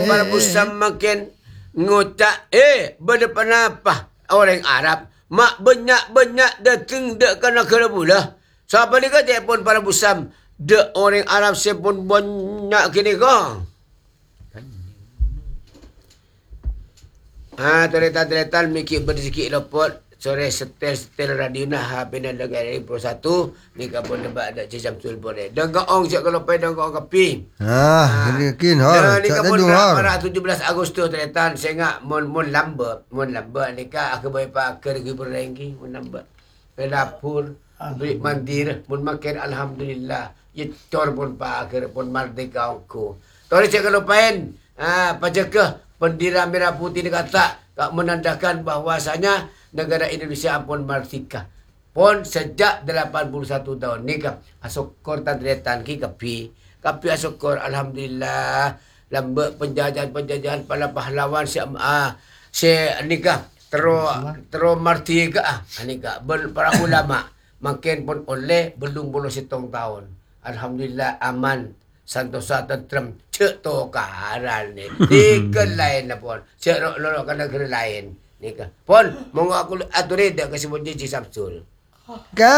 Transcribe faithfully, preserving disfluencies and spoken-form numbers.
para busam makin ngucak eh berdepan apa orang Arab mak banyak-banyak datang dek kena kena pula. Siapa ni kata pun para busam dek orang Arab sepun banyak kini kau. Ha terletak-terletak mikir berzikir lepot. Sore setel-setel radio nah habis nak dengar dari Pro satu ni kapun debat ada Cicam Tul boleh. Dengar ong siap kalau pai dengar ong kapi. Ah, kini kin har. Ni Tak kapun tedu har. pada tujuh belas Agustus terletak saya ngak mon mon lambat, mon lambat ni ka aku baik pak ke regi berengki mon lambat. Ke dapur beri mandir mun makan alhamdulillah. Ye tor pun pak ke pun merdeka aku. Tori siap kalau pain ah pajak pendira merah putih ni kata tak menandakan bahwasanya negara Indonesia pun merdeka. Pun sejak lapan puluh satu tahun ni kap asokor tadretan ki kapi. Kapi asokor alhamdulillah lambat penjajahan-penjajahan para pahlawan si ah si nikah tero tero merdeka ah nikah ber para ulama makin pun oleh belum boleh setong tahun. Alhamdulillah aman santosa tentrem cek to karan ni. Tiga lain lah pun. Cek lorok kena kena lain. Nikah. Pon, monggo aku aturi dak kasih bunyi Cik Samsul. Kan